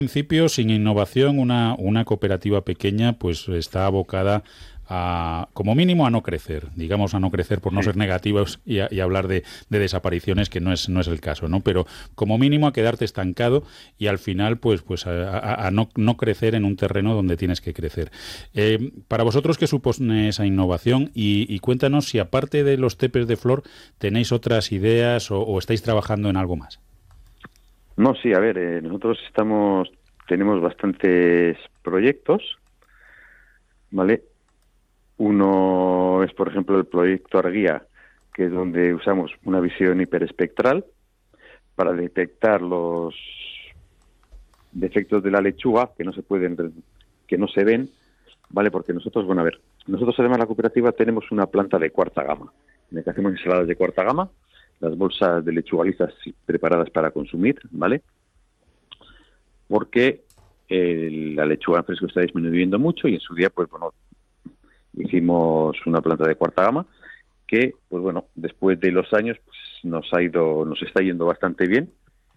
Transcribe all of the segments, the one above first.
principio, sin innovación, una cooperativa pequeña pues está abocada a, como mínimo, a no crecer, digamos, a no crecer por no Sí, ser negativos y hablar de desapariciones, que no es el caso, ¿no? Pero como mínimo a quedarte estancado y al final pues a no crecer en un terreno donde tienes que crecer. Para vosotros, ¿qué supone esa innovación? Y cuéntanos si aparte de los tepes de flor tenéis otras ideas o estáis trabajando en algo más. no, sí, a ver, nosotros tenemos bastantes proyectos, ¿vale? Uno es, por ejemplo, el proyecto Arguía, que es donde usamos una visión hiperespectral para detectar los defectos de la lechuga que no se ven, ¿vale? Porque nosotros, bueno, a ver, nosotros además la cooperativa tenemos una planta de cuarta gama, en la que hacemos ensaladas de cuarta gama, las bolsas de lechuga listas preparadas para consumir, ¿vale? Porque la lechuga en fresco está disminuyendo mucho y en su día, pues bueno, hicimos una planta de cuarta gama que, pues bueno, después de los años, pues nos está yendo bastante bien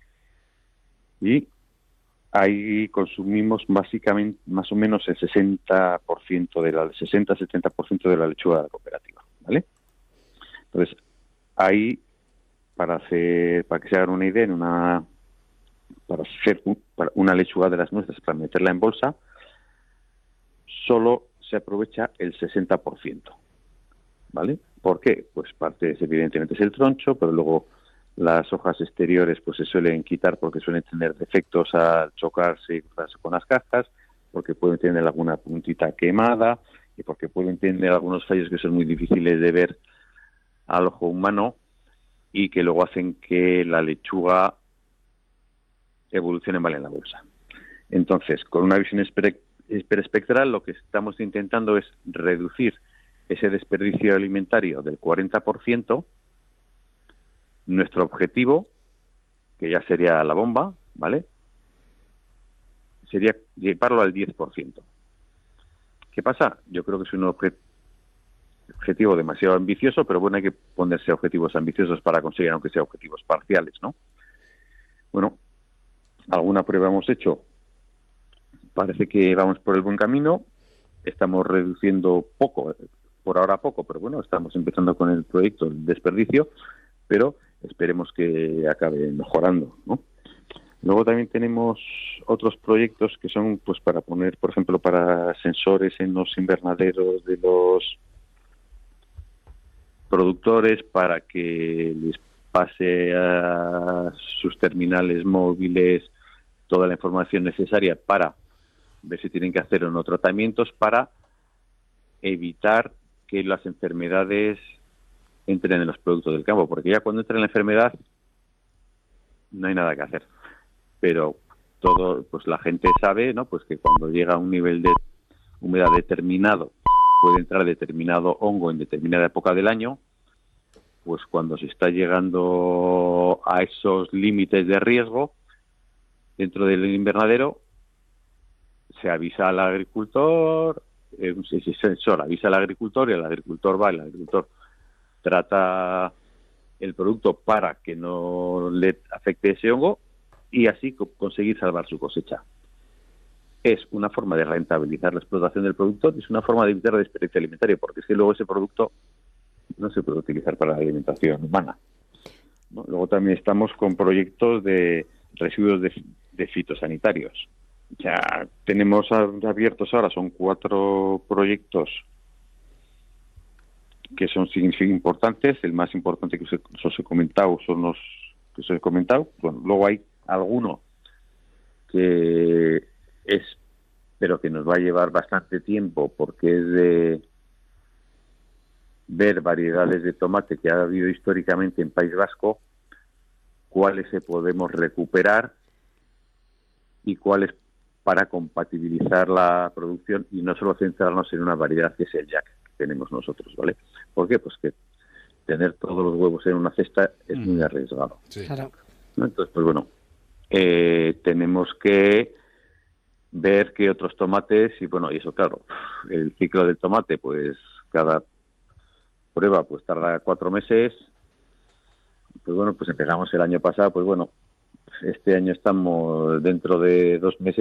y ahí consumimos básicamente más o menos el 60% de la 60-70% de la lechuga de la cooperativa, ¿vale? Entonces, ahí para que se hagan una idea, para hacer para una lechuga de las nuestras, para meterla en bolsa, solo se aprovecha el 60%, ¿vale? ¿Por qué? Pues evidentemente es el troncho, pero luego las hojas exteriores pues se suelen quitar porque suelen tener defectos al chocarse y cruzarse con las cajas, porque pueden tener alguna puntita quemada y porque pueden tener algunos fallos que son muy difíciles de ver al ojo humano y que luego hacen que la lechuga evolucione mal en la bolsa. Entonces, con una visión hiperespectral, lo que estamos intentando es reducir ese desperdicio alimentario del 40%. Nuestro objetivo, que ya sería la bomba, ¿vale?, sería llevarlo al 10%. ¿Qué pasa? Yo creo que es un objetivo demasiado ambicioso, pero bueno, hay que ponerse objetivos ambiciosos para conseguir, aunque sea objetivos parciales, ¿no? Bueno, alguna prueba hemos hecho. Parece que vamos por el buen camino. Estamos reduciendo poco, por ahora poco, pero bueno, estamos empezando con el proyecto, el desperdicio, pero esperemos que acabe mejorando, ¿no? Luego también tenemos otros proyectos que son pues para poner, por ejemplo, para sensores en los invernaderos de los productores para que les pase a sus terminales móviles toda la información necesaria para ver si tienen que hacer o no tratamientos para evitar que las enfermedades entren en los productos del campo, porque ya cuando entra en la enfermedad no hay nada que hacer. Pero pues la gente sabe, ¿no?, pues que cuando llega a un nivel de humedad determinado puede entrar determinado hongo en determinada época del año, pues cuando se está llegando a esos límites de riesgo dentro del invernadero, se avisa al agricultor, ese sensor avisa al agricultor y el agricultor va, el agricultor trata el producto para que no le afecte ese hongo y así conseguir salvar su cosecha. Es una forma de rentabilizar la explotación del productor y es una forma de evitar el desperdicio alimentario, porque es que luego ese producto no se puede utilizar para la alimentación humana, ¿no? Luego también estamos con proyectos de residuos de fitosanitarios. Ya tenemos abiertos ahora, son 4 proyectos que son importantes. El más importante que os he comentado son los que os he comentado. Bueno, luego hay alguno que es, pero que nos va a llevar bastante tiempo porque es de ver variedades de tomate que ha habido históricamente en País Vasco, cuáles se podemos recuperar y cuáles para compatibilizar la producción y no solo centrarnos en una variedad que es el Jack que tenemos nosotros, ¿vale? ¿Por qué? Pues que tener todos los huevos en una cesta es muy arriesgado. Sí. Claro. ¿No? Entonces, pues bueno, tenemos que ver qué otros tomates y bueno, y eso claro, el ciclo del tomate, pues cada prueba pues tarda 4 meses. Pues bueno, pues empezamos el año pasado, pues bueno, este año estamos dentro de 2 meses